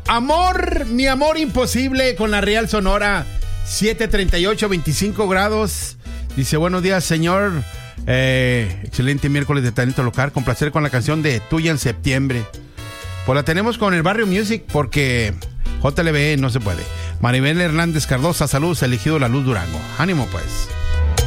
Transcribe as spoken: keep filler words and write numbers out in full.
Amor, mi amor imposible con la Real Sonora. siete treinta y ocho, veinticinco grados. Dice, buenos días, señor. Eh, excelente miércoles de talento local. Con placer con la canción de Tuya en septiembre. Pues la tenemos con el Barrio Music porque J L B no se puede. Maribel Hernández Cardosa, saludos, elegido La Luz Durango. Ánimo pues.